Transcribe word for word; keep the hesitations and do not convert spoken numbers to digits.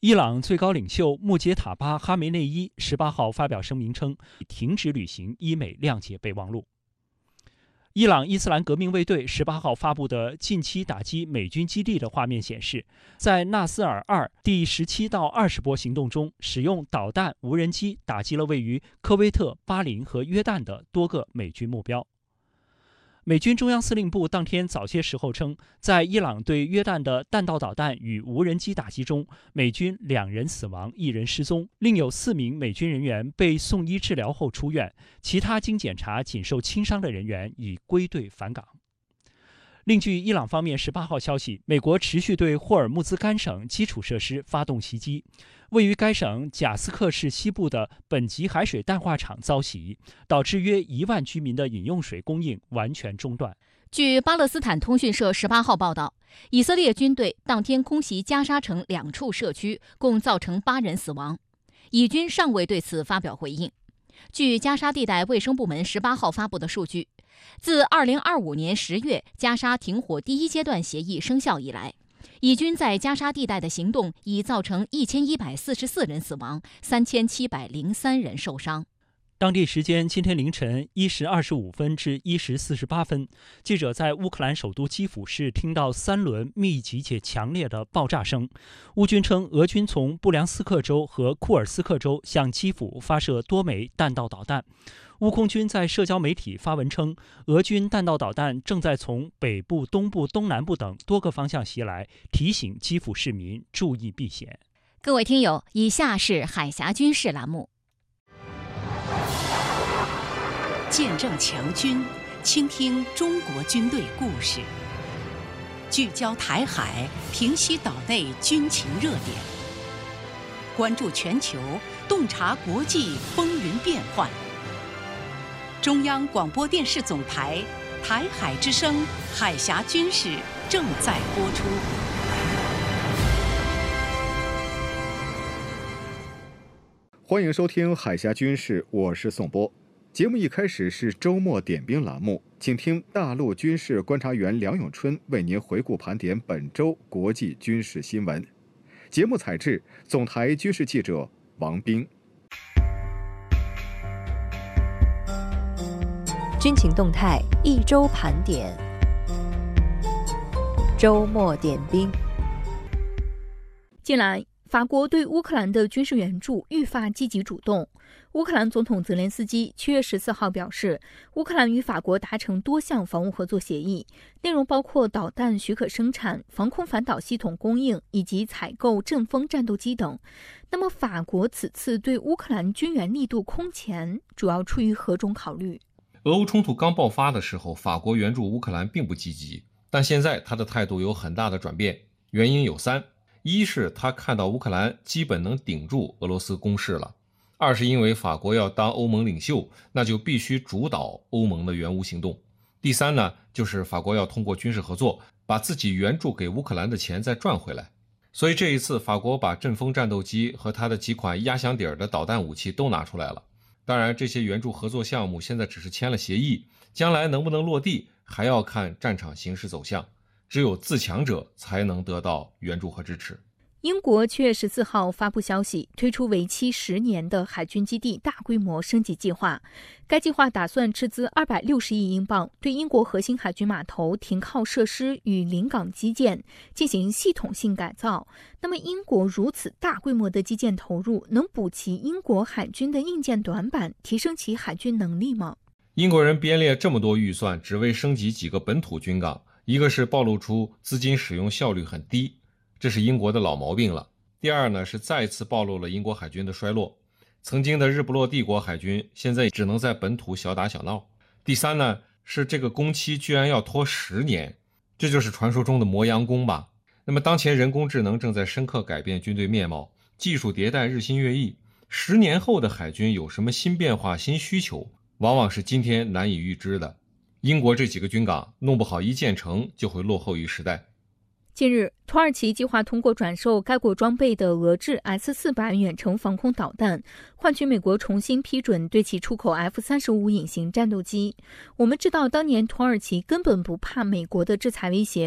伊朗最高领袖穆杰塔巴·哈梅内伊十八号发表声明称，停止履行伊美谅解备忘录。伊朗伊斯兰革命卫队十八号发布的近期打击美军基地的画面显示，在纳斯尔二第十七到二十波行动中，使用导弹、无人机打击了位于科威特、巴林和约旦的多个美军目标。美军中央司令部当天早些时候称，在伊朗对约旦的弹道导弹与无人机打击中，美军两人死亡，一人失踪，另有四名美军人员被送医治疗后出院，其他经检查仅受轻伤的人员已归队返岗。另据伊朗方面十八号消息，美国持续对霍尔木兹干省基础设施发动袭击，位于该省贾斯克市西部的本级海水淡化厂遭袭，导致约一万居民的饮用水供应完全中断。 据巴勒斯坦通讯社十八号报道，以色列军队当天空袭加沙城两处社区，共造成八人死亡。以军尚未对此发表回应。据加沙地带卫生部门十八号发布的数据，自二零二五年十月加沙停火第一阶段协议生效以来，以军在加沙地带的行动已造成一千一百四十四人死亡，三千七百零三人受伤。 当地时间今天凌晨一时二十五分至一时四十八分，记者在乌克兰首都基辅市听到三轮密集且强烈的爆炸声。乌军称，俄军从布良斯克州和库尔斯克州向基辅发射多枚弹道导弹。乌空军在社交媒体发文称，俄军弹道导弹正在从北部、东部、东南部等多个方向袭来，提醒基辅市民注意避险。 各位听友，以下是海峡军事栏目。 见证强军，倾听中国军队故事，聚焦台海，平息岛内军情热点，关注全球，洞察国际风云变幻。中央广播电视总台台海之声海峡军事正在播出。 欢迎收听海峡军事，我是宋波。节目一开始是周末点兵栏目，请听大陆军事观察员梁永春为您回顾盘点本周国际军事新闻。节目采制总台军事记者王斌。 军情动态一周盘点，周末点兵。 近来，法国对乌克兰的军事援助愈发积极主动。乌克兰总统泽连斯基七月十四号表示，乌克兰与法国达成多项防务合作协议，内容包括导弹许可生产、防空反导系统供应以及采购阵风战斗机等。那么，法国此次对乌克兰军援力度空前，主要出于何种考虑？ 俄乌冲突刚爆发的时候，法国援助乌克兰并不积极，但现在他的态度有很大的转变，原因有三：一是他看到乌克兰基本能顶住俄罗斯攻势了；二是因为法国要当欧盟领袖，那就必须主导欧盟的援乌行动；第三呢，就是法国要通过军事合作，把自己援助给乌克兰的钱再赚回来。所以这一次，法国把阵风战斗机和他的几款压箱底儿的导弹武器都拿出来了。当然，这些援助合作项目现在只是签了协议，将来能不能落地，还要看战场形势走向。只有自强者才能得到援助和支持。 英国七月十四号发布消息，推出为期十年的海军基地大规模升级计划。该计划打算斥资二百六十亿英镑，对英国核心海军码头、停靠设施与临港基建进行系统性改造。那么，英国如此大规模的基建投入，能补齐英国海军的硬件短板，提升其海军能力吗？ 英国人编列这么多预算，只为升级几个本土军港，一个是暴露出资金使用效率很低，这是英国的老毛病了。第二呢，是再次暴露了英国海军的衰落。曾经的日不落帝国海军，现在只能在本土小打小闹。第三呢，是这个工期居然要拖十年，这就是传说中的磨洋工吧。那么当前人工智能正在深刻改变军队面貌，技术迭代日新月异，十年后的海军有什么新变化、新需求，往往是今天难以预知的。英国这几个军港弄不好一建成就会落后于时代。 近日，土耳其计划通过转售该国装备的俄制 S 四百 远程防空导弹，换取美国重新批准对其出口 F 三十五 隐形战斗机。我们知道，当年土耳其根本不怕美国的制裁威胁，